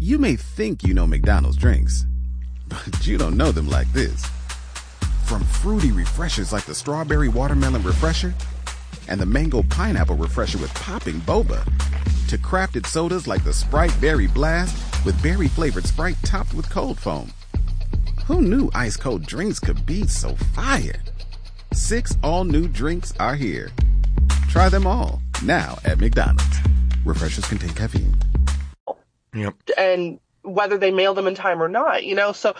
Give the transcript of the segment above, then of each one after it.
You may think you know McDonald's drinks, but you don't know them like this. From fruity refreshers like the Strawberry Watermelon Refresher and the Mango Pineapple Refresher with popping boba, to crafted sodas like the Sprite Berry Blast with berry-flavored Sprite topped with cold foam. Who knew ice-cold drinks could be so fire? 6 all-new drinks are here. Try them all, now at McDonald's. Refreshers contain caffeine. Yep. And whether they mail them in time or not, so,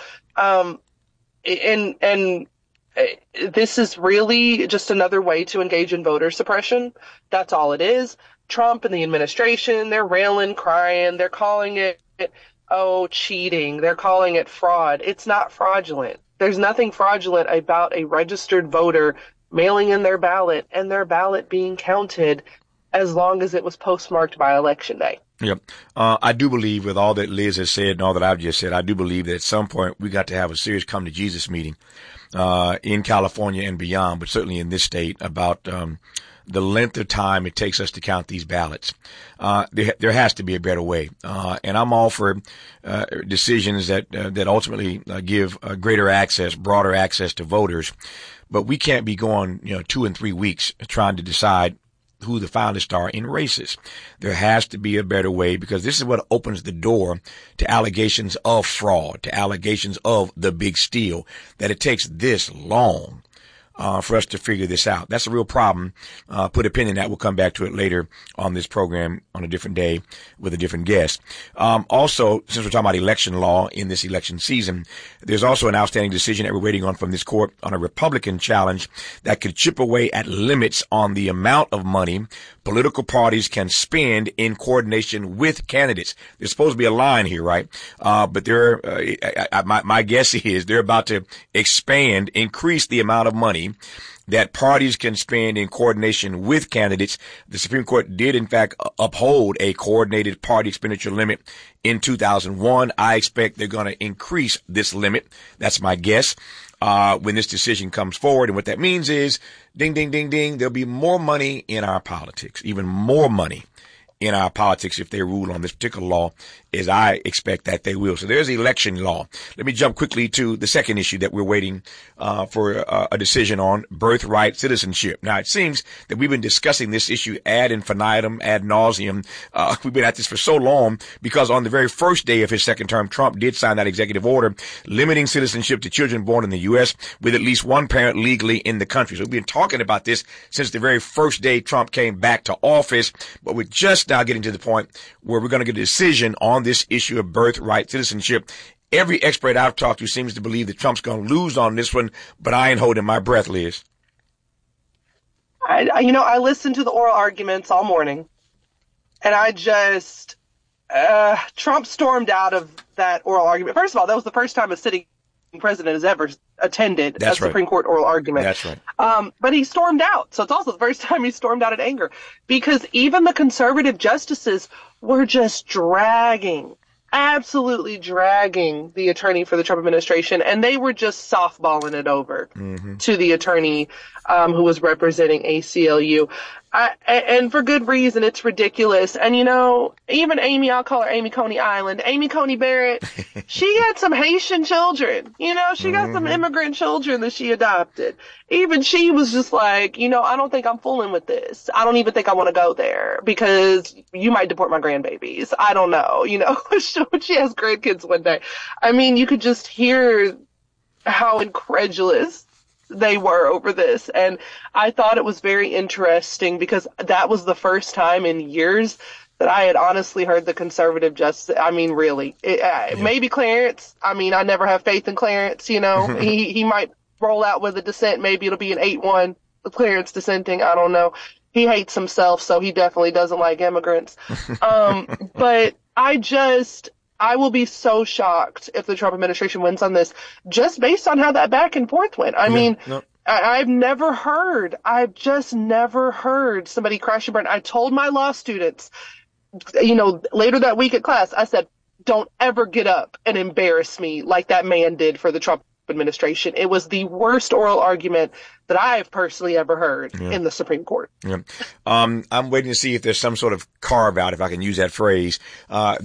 this is really just another way to engage in voter suppression. That's all it is. Trump and the administration, they're railing, crying, they're calling it, cheating. They're calling it fraud. It's not fraudulent. There's nothing fraudulent about a registered voter mailing in their ballot and their ballot being counted as long as it was postmarked by Election Day. Yep. I do believe, with all that Liz has said and all that I've just said, I do believe that at some point we got to have a serious come to Jesus meeting in California and beyond, but certainly in this state, about the length of time it takes us to count these ballots. There has to be a better way. And I'm all for decisions that ultimately give greater access, broader access to voters. But we can't be going 2 and 3 weeks trying to decide who the finalists are in races. There has to be a better way, because this is what opens the door to allegations of fraud, to allegations of the big steal, that it takes this long for us to figure this out. That's a real problem. Put a pin in that. We'll come back to it later on this program on a different day with a different guest. Also, since we're talking about election law in this election season, there's also an outstanding decision that we're waiting on from this court on a Republican challenge that could chip away at limits on the amount of money political parties can spend in coordination with candidates. There's supposed to be a line here, right? But my guess is they're about to increase the amount of money that parties can spend in coordination with candidates. The Supreme Court did, in fact, uphold a coordinated party expenditure limit in 2001. I expect they're going to increase this limit. That's my guess. When this decision comes forward. And what that means is, ding, ding, ding, ding, there'll be more money in our politics, even more money in our politics if they rule on this particular law, as I expect that they will. So there's election law. Let me jump quickly to the second issue that we're waiting for a decision on, birthright citizenship. Now, it seems that we've been discussing this issue ad infinitum, ad nauseum. We've been at this for so long because on the very first day of his second term, Trump did sign that executive order limiting citizenship to children born in the U.S. with at least one parent legally in the country. So we've been talking about this since the very first day Trump came back to office, but we're just now getting to the point where we're going to get a decision on this issue of birthright citizenship. Every expert I've talked to seems to believe that Trump's going to lose on this one, but I ain't holding my breath, Liz. I listened to the oral arguments all morning, and Trump stormed out of that oral argument. First of all, that was the first time a sitting president has ever attended a Supreme Court oral argument. That's right. But he stormed out. So it's also the first time he stormed out in anger, because even the conservative justices were just absolutely dragging the attorney for the Trump administration, and they were just softballing it over to the attorney who was representing ACLU. And for good reason. It's ridiculous. And, even Amy, I'll call her Amy Coney Island, Amy Coney Barrett, she had some Haitian children. She got some immigrant children that she adopted. Even she was just like, I don't think I'm fooling with this. I don't even think I want to go there because you might deport my grandbabies. I don't know, she has grandkids one day. I mean, you could just hear how incredulous they were over this. And I thought it was very interesting because that was the first time in years that I had honestly heard the conservative justice. I mean, really, maybe Clarence. I mean, I never have faith in Clarence. He might roll out with a dissent. Maybe it'll be an 8-1 Clarence dissenting. I don't know. He hates himself, so he definitely doesn't like immigrants. But I will be so shocked if the Trump administration wins on this, just based on how that back and forth went. I've just never heard somebody crash and burn. I told my law students, later that week at class, I said, don't ever get up and embarrass me like that man did for the Trump administration. It was the worst oral argument that I've personally ever heard in the Supreme Court. I'm waiting to see if there's some sort of carve out, if I can use that phrase.